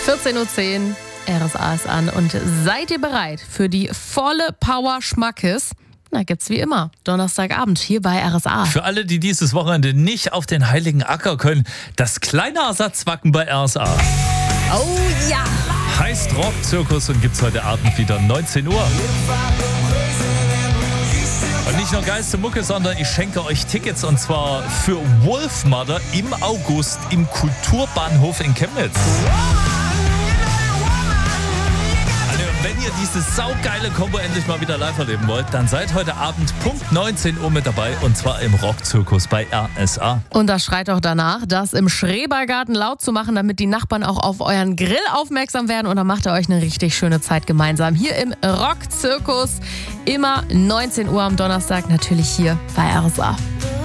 14.10 Uhr, RSA ist an und seid ihr bereit für die volle Power Schmackes? Na, gibt's wie immer, Donnerstagabend hier bei RSA. Für alle, die dieses Wochenende nicht auf den Heiligen Acker können, das kleine Ersatzwacken bei RSA. Oh ja! Heißt Rockzirkus und gibt's heute Abend wieder 19 Uhr. Und nicht nur geilste Mucke, sondern ich schenke euch Tickets und zwar für Wolfmother im August im Kulturbahnhof in Chemnitz. Wenn ihr diese saugeile Kombo endlich mal wieder live erleben wollt, dann seid heute Abend Punkt 19 Uhr mit dabei und zwar im Rockzirkus bei RSA. Und das schreit auch danach, das im Schrebergarten laut zu machen, damit die Nachbarn auch auf euren Grill aufmerksam werden und dann macht ihr euch eine richtig schöne Zeit gemeinsam. Hier im Rockzirkus, immer 19 Uhr am Donnerstag, natürlich hier bei RSA.